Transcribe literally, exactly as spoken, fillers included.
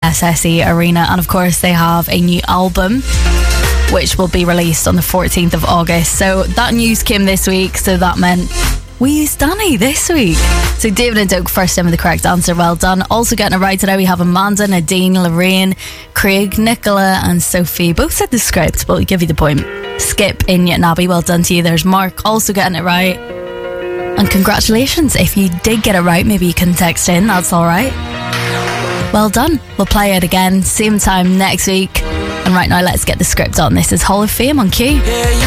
S S E Arena. And of course they have a new album which will be released on the fourteenth of August. So that news came this week, so that meant we used Danny this week. So David and Doug first in with the correct answer. Well done. Also getting it right today, we have Amanda, Nadine, Lorraine, Craig, Nicola and Sophie. Both said the script, but we'll give you the point. Skip, Inya and Abby, well done to you. There's Mark also getting it right. And congratulations, if you did get it right, maybe you can text in, that's alright. Well done. We'll play it again, same time next week. And right now, let's get the script on. This is Hall of Fame on Q. Yeah,